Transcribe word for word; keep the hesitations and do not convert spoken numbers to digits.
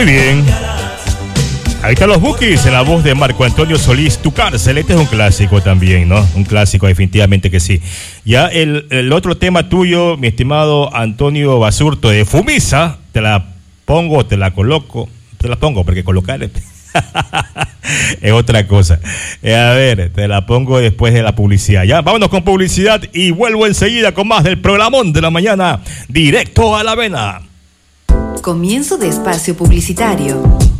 Muy bien. Ahí están los Bukis en la voz de Marco Antonio Solís, Tu Cárcel. Este es un clásico también, ¿no? Un clásico, definitivamente que sí. Ya el, el otro tema tuyo, mi estimado Antonio Basurto, de Fumisa, te la pongo, te la coloco, te la pongo, porque colocar es otra cosa. Eh, a ver, te la pongo después de la publicidad. Ya, vámonos con publicidad y vuelvo enseguida con más del programón de la mañana, directo a la vena. Comienzo de espacio publicitario.